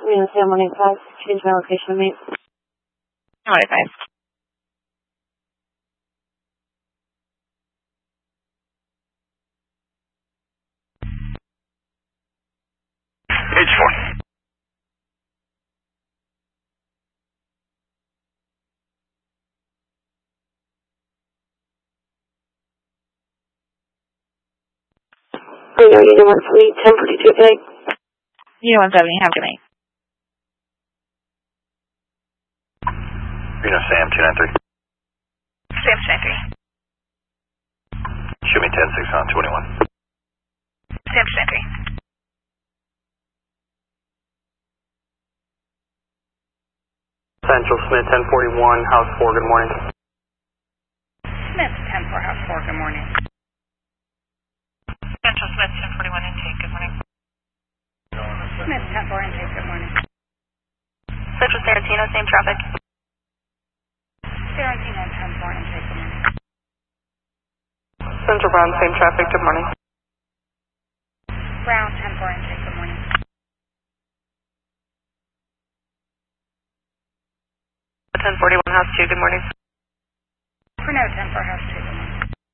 Reno Sam 185, change my location to meet. 185. H4. Reno Unit 170, 1042 today. Unit 170, have a good night. Reno Sam 293. Sam 293. Show me 10-6 on 21. Sam 293. Central Smith 1041, House 4, good morning. Smith 104, House 4, good morning. Central Smith 1041, intake, good morning. Smith 104, intake, good morning. Central Tarantino, same traffic. Tarantino 104, intake, good morning. Central Brown, same traffic, good morning. Brown 104, intake, good morning. Ten 41, House 2, good morning. Renault 104, House 2, good morning.